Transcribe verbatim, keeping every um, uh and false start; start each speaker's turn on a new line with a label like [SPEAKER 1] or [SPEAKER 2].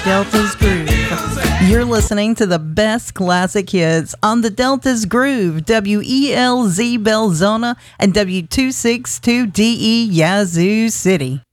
[SPEAKER 1] Delta's Groove. You're listening to the best classic hits on the Delta's Groove, W E L Z Belzona and W two sixty-two D E Yazoo City.